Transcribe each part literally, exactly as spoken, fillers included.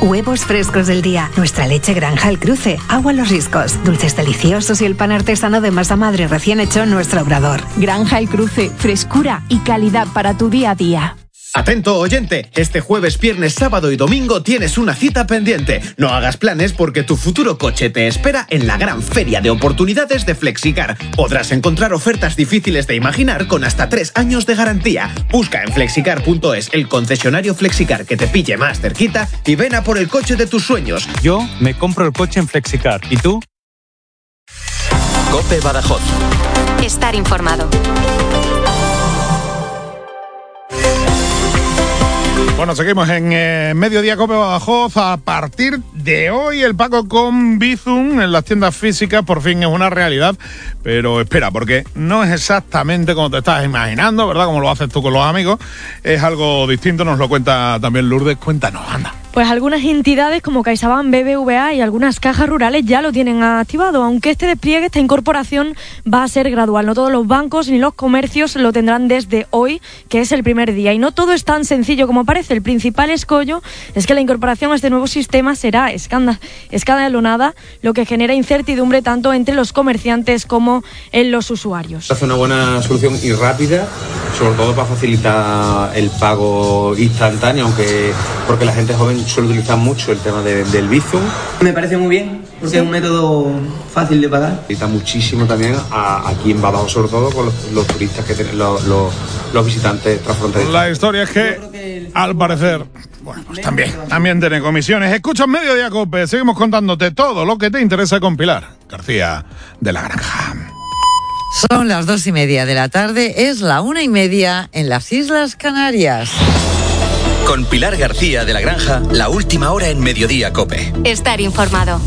Huevos frescos del día, nuestra leche Granja El Cruce, agua Los Riscos, dulces deliciosos y el pan artesano de masa madre recién hecho en nuestro obrador. Granja El Cruce, frescura y calidad para tu día a día. Atento oyente, este jueves, viernes, sábado y domingo tienes una cita pendiente. No hagas planes porque tu futuro coche te espera en la gran feria de oportunidades de Flexicar. Podrás encontrar ofertas difíciles de imaginar con hasta tres años de garantía. Busca en flexicar punto es el concesionario Flexicar que te pille más cerquita y ven a por el coche de tus sueños. Yo me compro el coche en Flexicar. ¿Y tú? COPE Badajoz. Estar informado. Bueno, seguimos en eh, Mediodía Cope Badajoz. A partir de hoy el pago con Bizum en las tiendas físicas por fin es una realidad. Pero espera, porque no es exactamente como te estás imaginando, ¿verdad? Como lo haces tú con los amigos. Es algo distinto, nos lo cuenta también Lourdes. Cuéntanos, anda. Pues algunas entidades como CaixaBank, B B V A y algunas cajas rurales ya lo tienen activado, aunque este despliegue, esta incorporación va a ser gradual. No todos los bancos ni los comercios lo tendrán desde hoy, que es el primer día. Y no todo es tan sencillo como parece. El principal escollo es que la incorporación a este nuevo sistema será escalonada, lo que genera incertidumbre tanto entre los comerciantes como en los usuarios. Hace una buena solución y rápida, sobre todo para facilitar el pago instantáneo, aunque porque la gente joven suele utilizar mucho el tema de, del Bizum. Me parece muy bien, porque ¿sí? Es un método fácil de pagar. Facilita muchísimo también a, aquí en Badajoz, sobre todo con los, los turistas que tienen, los, los, los visitantes transfronterizos. La historia es que, que al parecer, bueno, pues también, también tiene comisiones. Escucha Mediodía Cope, seguimos contándote todo lo que te interesa con Pilar García de la Granja. Son las dos y media de la tarde, es la una y media en las Islas Canarias. Con Pilar García de la Granja, la última hora en Mediodía Cope. Estar informado.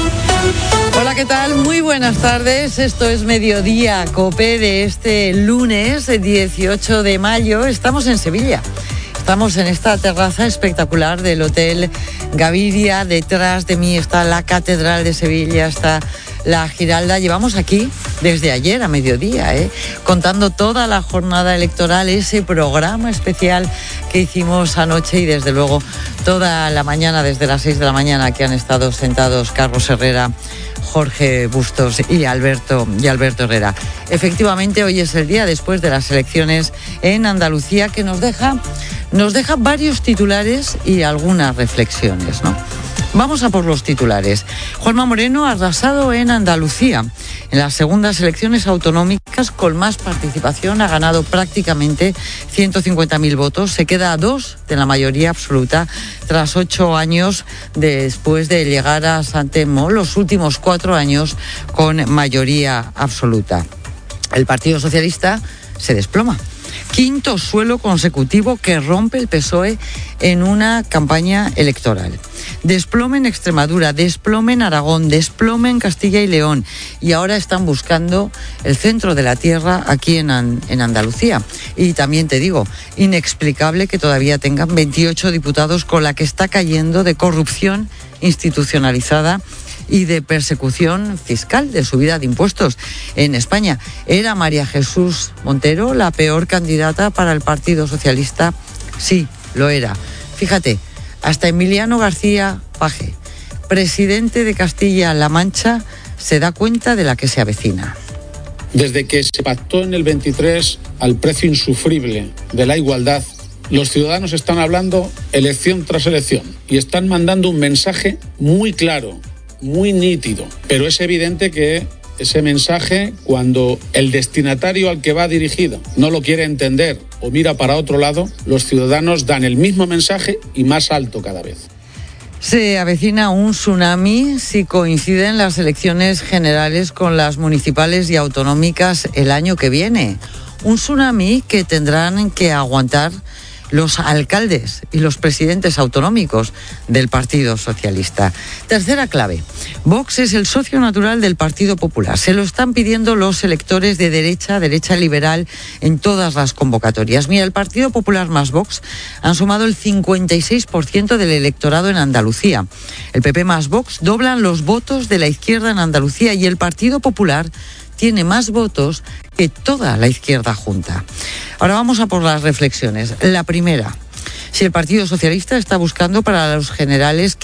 Hola, ¿qué tal? Muy buenas tardes. Esto es Mediodía Cope de este lunes dieciocho de mayo. Estamos en Sevilla. Estamos en esta terraza espectacular del Hotel Gaviria. Detrás de mí está la Catedral de Sevilla, está la Giralda. Llevamos aquí desde ayer a mediodía, ¿eh? contando toda la jornada electoral, ese programa especial que hicimos anoche y desde luego toda la mañana, desde las seis de la mañana, que han estado sentados Carlos Herrera, Jorge Bustos y Alberto, y Alberto Herrera. Efectivamente, hoy es el día después de las elecciones en Andalucía que nos deja, nos deja varios titulares y algunas reflexiones, ¿no? Vamos a por los titulares. Juanma Moreno ha arrasado en Andalucía. En las segundas elecciones autonómicas con más participación ha ganado prácticamente ciento cincuenta mil votos. Se queda a dos de la mayoría absoluta tras ocho años después de llegar a Sant Telmo, los últimos cuatro años con mayoría absoluta. El Partido Socialista se desploma. Quinto suelo consecutivo que rompe el P S O E en una campaña electoral. Desplome en Extremadura, desplome en Aragón, desplome en Castilla y León. Y ahora están buscando el centro de la tierra aquí en, en Andalucía. Y también te digo, inexplicable que todavía tengan veintiocho diputados con la que está cayendo de corrupción institucionalizada y de persecución fiscal, de subida de impuestos en España. ¿Era María Jesús Montero la peor candidata para el Partido Socialista? Sí, lo era. Fíjate, hasta Emiliano García Paje, presidente de Castilla-La Mancha, se da cuenta de la que se avecina. Desde que se pactó en el veintitrés al precio insufrible de la igualdad, los ciudadanos están hablando elección tras elección y están mandando un mensaje muy claro, muy nítido, pero es evidente que ese mensaje, cuando el destinatario al que va dirigido no lo quiere entender o mira para otro lado, los ciudadanos dan el mismo mensaje y más alto cada vez. Se avecina un tsunami si coinciden las elecciones generales con las municipales y autonómicas el año que viene. Un tsunami que tendrán que aguantar los alcaldes y los presidentes autonómicos del Partido Socialista. Tercera clave. Vox es el socio natural del Partido Popular. Se lo están pidiendo los electores de derecha, derecha liberal, en todas las convocatorias. Mira, el Partido Popular más Vox han sumado el cincuenta y seis por ciento del electorado en Andalucía. El P P más Vox doblan los votos de la izquierda en Andalucía y el Partido Popular tiene más votos que toda la izquierda junta. Ahora vamos a por las reflexiones. La primera, si el Partido Socialista está buscando para los generales